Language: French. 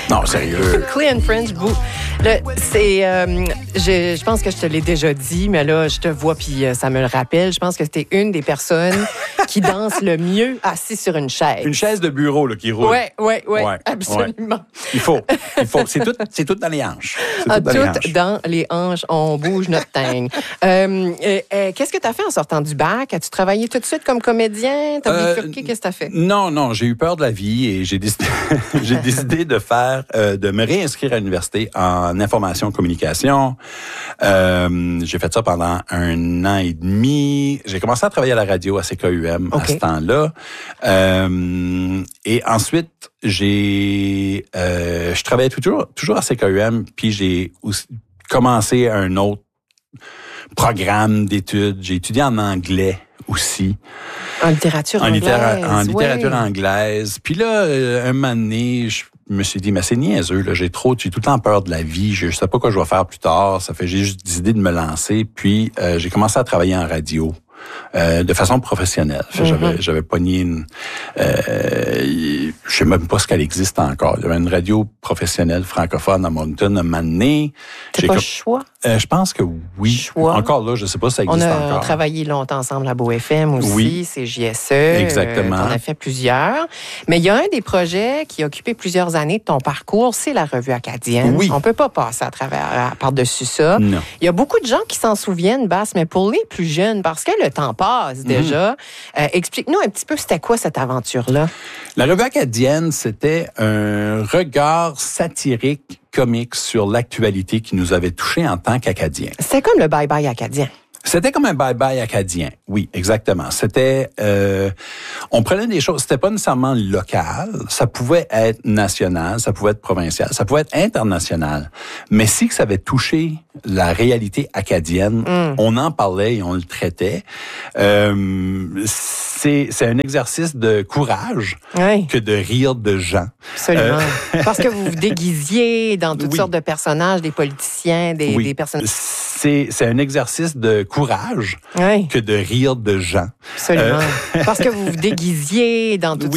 Non, sérieux. Clay and French, je pense que je te l'ai déjà dit, mais là, je te vois puis ça me le rappelle. Je pense que c'était une des personnes qui danse le mieux assis sur une chaise. Une chaise de bureau là, qui roule. Oui, absolument. Ouais. Il faut. C'est tout dans les hanches. Dans les hanches, on bouge notre teigne. Qu'est-ce que tu as fait en sortant du bac? As-tu travaillé tout de suite comme comédien? T'as bifurqué? Qu'est-ce que tu as fait? Non, j'ai eu peur de la vie et j'ai décidé de me réinscrire à l'université en information communication. J'ai fait ça pendant 1 an et demi. J'ai commencé à travailler à la radio à CKUM à ce temps-là. Et ensuite, je travaillais toujours à CKUM, puis j'ai aussi commencé un autre programme d'études. J'ai étudié en anglais aussi. En littérature anglaise. En littérature anglaise. Puis là, un moment donné, je me suis dit, mais c'est niaiseux, là. J'ai tout le temps peur de la vie. Je sais pas quoi je vais faire plus tard. J'ai juste décidé de me lancer. Puis, j'ai commencé à travailler en radio. De façon professionnelle. J'avais pogné je sais même pas ce qu'elle existe encore. Il y avait une radio professionnelle francophone à Moncton à un moment donné. C'est pas Choix? Je pense que oui. Choix. Encore là, je sais pas si ça existe encore. On a travaillé longtemps ensemble à Beau FM aussi. Oui. C'est JSE. Exactement. On a fait plusieurs. Mais il y a un des projets qui a occupé plusieurs années de ton parcours, c'est la Revue acadienne. Oui. On peut pas passer par-dessus ça. Non. Il y a beaucoup de gens qui s'en souviennent, Basse, mais pour les plus jeunes, parce que le temps passe déjà, explique-nous un petit peu c'était quoi cette aventure-là? La Revue acadienne, c'était un regard satirique, comique sur l'actualité qui nous avait touchés en tant qu'Acadiens. C'était comme le bye-bye acadien. C'était comme un bye-bye acadien. Oui, exactement. C'était, on prenait des choses, c'était pas nécessairement local, ça pouvait être national, ça pouvait être provincial, ça pouvait être international. Mais si que ça avait touché la réalité acadienne, on en parlait et on le traitait. C'est un exercice de courage que de rire de gens. Absolument. Parce que vous vous déguisiez dans toutes sortes de personnages, des politiciens, des personnes. C'est un exercice de courage que de rire de gens. Absolument. Parce que vous vous déguisiez dans toutes